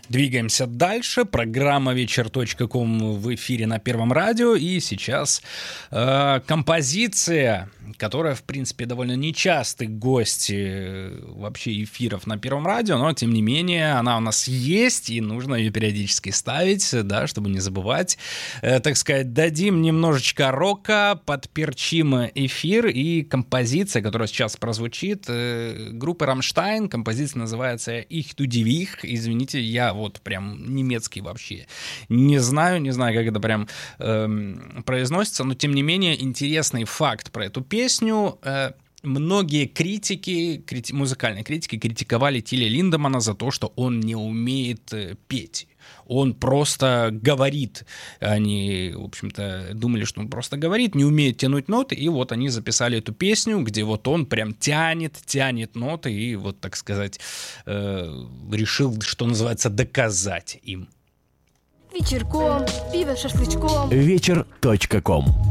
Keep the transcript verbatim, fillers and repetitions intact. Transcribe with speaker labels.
Speaker 1: Двигаемся дальше. Программа вечер точка ком в эфире на Первом радио. И сейчас э, композиция, которая, в принципе, довольно нечастый гость э, вообще эфиров на Первом радио, но, тем не менее, она у нас есть, и нужно ее периодически ставить, да, чтобы не забывать. Э, так сказать, дадим немножечко рока, подперчим эфир, и композиция, которая сейчас прозвучит, э, группы «Рамштайн». Композиция называется «Ich du die Wich». Извините, я вот прям немецкий вообще не знаю, не знаю, как это прям э, произносится, но тем не менее интересный факт про эту песню. Э, многие критики, крити- музыкальные критики критиковали Тиля Линдеманна за то, что он не умеет э, петь. Он просто говорит. Они, в общем-то, думали, что он просто говорит, не умеет тянуть ноты, и вот они записали эту песню, где вот он прям тянет, тянет ноты, и вот, так сказать, э, решил, что называется, доказать им.
Speaker 2: Вечерком, пиво шашлычком.
Speaker 3: вечер точка ком.